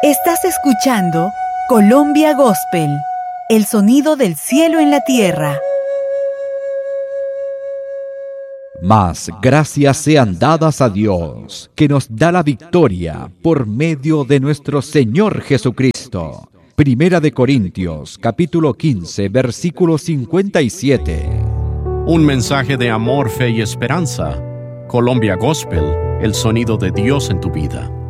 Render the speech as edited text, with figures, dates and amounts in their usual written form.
Estás escuchando Colombia Gospel, el sonido del cielo en la tierra. Mas gracias sean dadas a Dios, que nos da la victoria por medio de nuestro Señor Jesucristo. Primera de Corintios, capítulo 15, versículo 57. Un mensaje de amor, fe y esperanza. Colombia Gospel, el sonido de Dios en tu vida.